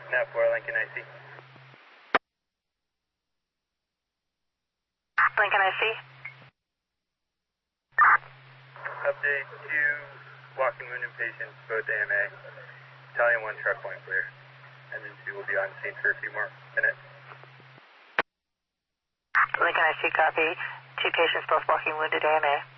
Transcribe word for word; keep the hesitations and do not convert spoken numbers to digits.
Net four, Lincoln I C. Lincoln I C. Update two walking wounded patients, both A M A. Battalion one truck point clear. Engine two will be on scene for a few more minutes. Lincoln I C, copy. Two patients, both walking wounded, A M A.